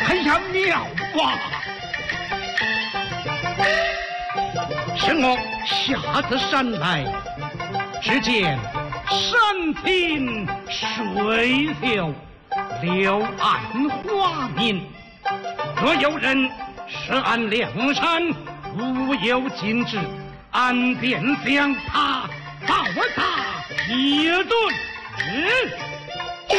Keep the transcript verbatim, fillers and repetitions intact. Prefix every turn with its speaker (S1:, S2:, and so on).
S1: 哎呀，妙啊！
S2: 是我下自山来，只见山清水秀，柳暗花明。若有人涉案梁山，无有禁止，俺便将他暴打一顿。